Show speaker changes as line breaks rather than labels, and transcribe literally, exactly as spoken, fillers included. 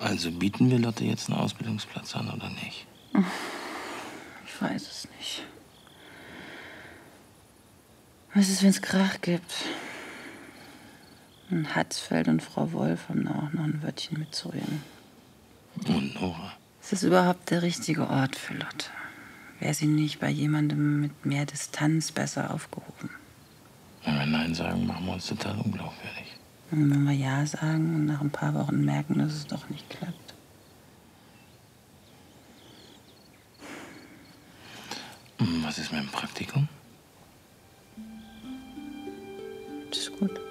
Also bieten wir Lotte jetzt einen Ausbildungsplatz an oder nicht?
Ich weiß es nicht. Was ist, wenn es Krach gibt? Und Hatzfeld und Frau Wolf haben da auch noch ein Wörtchen mitzureden.
Und Nora?
Ist das überhaupt der richtige Ort für Lotte? Wäre sie nicht bei jemandem mit mehr Distanz besser aufgehoben?
Wenn wir Nein sagen, machen wir uns total unglaubwürdig.
Und wenn wir Ja sagen und nach ein paar Wochen merken, dass es doch nicht klappt?
Was ist mit dem Praktikum?
Das ist gut.